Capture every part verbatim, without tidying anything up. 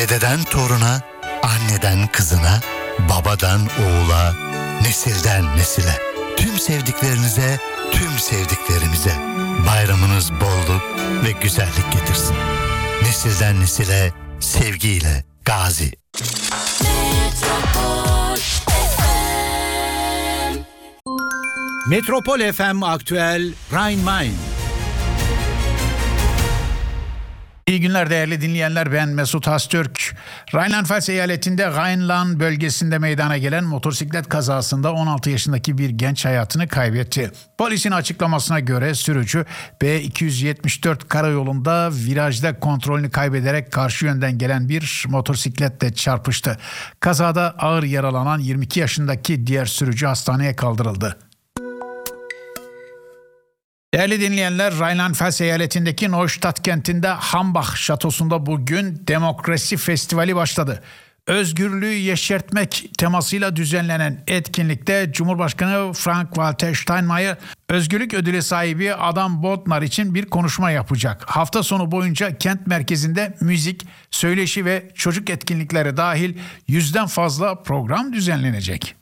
Dededen toruna, anneden kızına, babadan oğula, nesilden nesile. Tüm sevdiklerinize, tüm sevdiklerimize bayramınız bolluk ve güzellik getirsin. Nesilden nesile, sevgiyle Gazi. Metropol F M. Metropol F M Aktüel Rhein-Main. İyi günler değerli dinleyenler, ben Mesut Hastürk. Rheinland-Pfalz eyaletinde Rheinland bölgesinde meydana gelen motosiklet kazasında on altı yaşındaki bir genç hayatını kaybetti. Polisin açıklamasına göre sürücü B iki yüz yetmiş dört karayolunda virajda kontrolünü kaybederek karşı yönden gelen bir motosikletle çarpıştı. Kazada ağır yaralanan yirmi iki yaşındaki diğer sürücü hastaneye kaldırıldı. Değerli dinleyenler, Rheinland-Pfalz eyaletindeki Neustadt kentinde Hambach Şatosu'nda bugün Demokrasi Festivali başladı. Özgürlüğü yeşertmek temasıyla düzenlenen etkinlikte Cumhurbaşkanı Frank-Walter Steinmeier, özgürlük ödülü sahibi Adam Bodnar için bir konuşma yapacak. Hafta sonu boyunca kent merkezinde müzik, söyleşi ve çocuk etkinlikleri dahil yüzden fazla program düzenlenecek.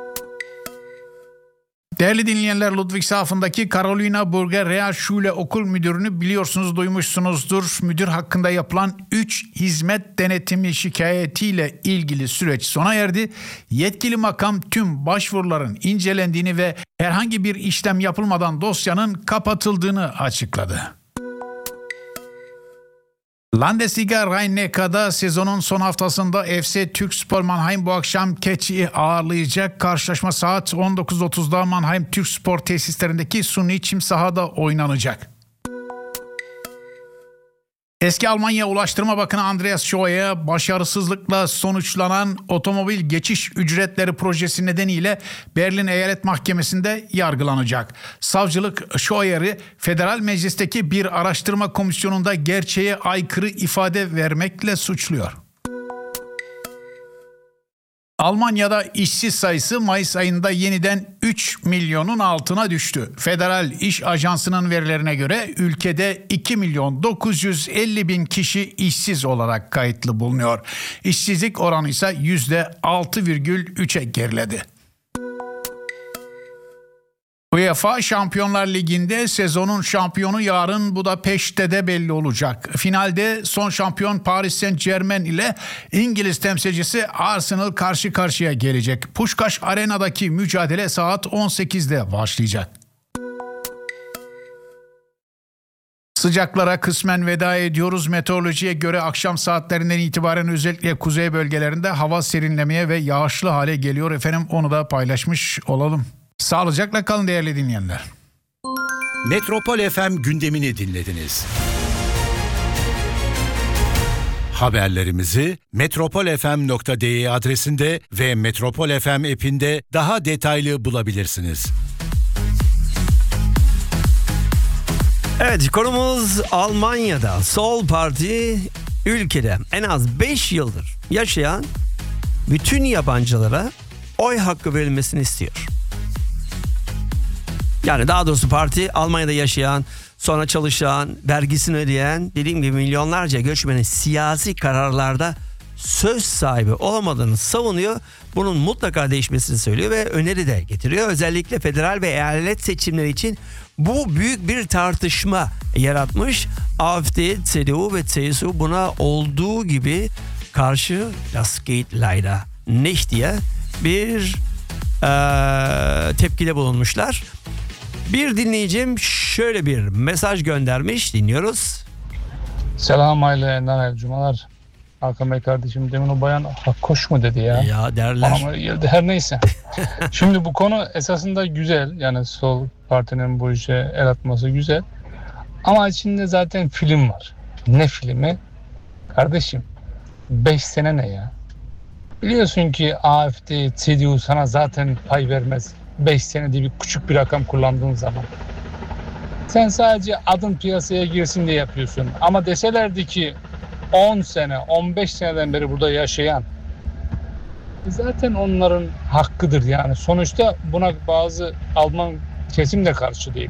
Değerli dinleyenler, Ludwigshafen'daki Carolina Burger Realschule Okul Müdürünü biliyorsunuz, duymuşsunuzdur. Müdür hakkında yapılan üç hizmet denetimi şikayetiyle ilgili süreç sona erdi. Yetkili makam tüm başvuruların incelendiğini ve herhangi bir işlem yapılmadan dosyanın kapatıldığını açıkladı. Landesliga Rhein-Neckar'da sezonun son haftasında F C Türkspor Mannheim bu akşam Keçi'yi ağırlayacak. Karşılaşma saat on dokuz otuzda Mannheim Türkspor tesislerindeki suni çim sahada oynanacak. Eski Almanya Ulaştırma Bakanı Andreas Scheuer, başarısızlıkla sonuçlanan otomobil geçiş ücretleri projesi nedeniyle Berlin Eyalet Mahkemesi'nde yargılanacak. Savcılık Scheuer'i Federal Meclis'teki bir araştırma komisyonunda gerçeğe aykırı ifade vermekle suçluyor. Almanya'da işsiz sayısı Mayıs ayında yeniden üç milyonun altına düştü. Federal İş Ajansı'nın verilerine göre ülkede iki milyon dokuz yüz elli bin kişi işsiz olarak kayıtlı bulunuyor. İşsizlik oranı ise yüzde altı virgül üçe geriledi. UEFA Şampiyonlar Ligi'nde sezonun şampiyonu yarın Budapeşte de belli olacak. Finalde son şampiyon Paris Saint-Germain ile İngiliz temsilcisi Arsenal karşı karşıya gelecek. Puskás Arena'daki mücadele saat on sekizde başlayacak. Sıcaklara kısmen veda ediyoruz. Meteorolojiye göre akşam saatlerinden itibaren özellikle kuzey bölgelerinde hava serinlemeye ve yağışlı hale geliyor. Efendim, onu da paylaşmış olalım. Sağlıcakla kalın değerli dinleyenler. Metropol F M gündemini dinlediniz. Haberlerimizi metropol f m nokta d e adresinde ve Metropol F M app'inde daha detaylı bulabilirsiniz. Evet, konumuz Almanya'da Sol Parti ülkede en az beş yıldır yaşayan bütün yabancılara oy hakkı verilmesini istiyor. Yani daha doğrusu parti Almanya'da yaşayan, sonra çalışan, vergisini ödeyen, dediğim gibi milyonlarca göçmenin siyasi kararlarda söz sahibi olmadığını savunuyor. Bunun mutlaka değişmesini söylüyor ve öneri de getiriyor. Özellikle federal ve eyalet seçimleri için bu büyük bir tartışma yaratmış. A F D, C D U ve C S U buna olduğu gibi karşı "Das geht leider nicht" diye bir ee, tepkide bulunmuşlar. Bir dinleyicim şöyle bir mesaj göndermiş, dinliyoruz. Selam aile, Nanel Cumalar. Hakan Bey kardeşim, demin o bayan hakkoş mu dedi ya? Ya derler. Ama geldi, her neyse. Şimdi bu konu esasında güzel. Yani Sol Parti'nin bu işe el atması güzel. Ama içinde zaten film var. Ne filmi? Kardeşim, beş sene ne ya? Biliyorsun ki A F D, C D U sana zaten pay vermez. beş sene diye bir küçük bir rakam kullandığın zaman. Sen sadece adın piyasaya girsin diye yapıyorsun. Ama deselerdi ki on sene, on beş seneden beri burada yaşayan, zaten onların hakkıdır yani. Sonuçta buna bazı Alman kesim de karşı değil.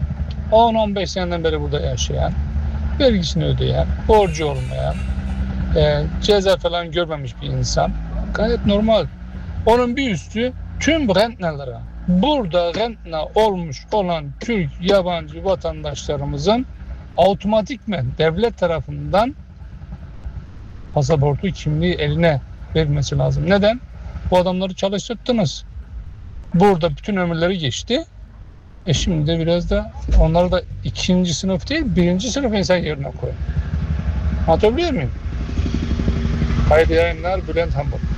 on on beş seneden beri burada yaşayan, vergisini ödeyen, borcu olmayan, e, ceza falan görmemiş bir insan. Gayet normal. Onun bir üstü tüm rentnelere, burada rentne olmuş olan Türk yabancı vatandaşlarımızın otomatikmen devlet tarafından pasaportu, kimliği eline verilmesi lazım. Neden? Bu adamları çalıştırdınız. Burada bütün ömürleri geçti. E şimdi de biraz da onları da ikinci sınıf değil, birinci sınıf insan yerine koy. Anlatabiliyor muyum? Hayırlı yayınlar, Bülent Hamburg.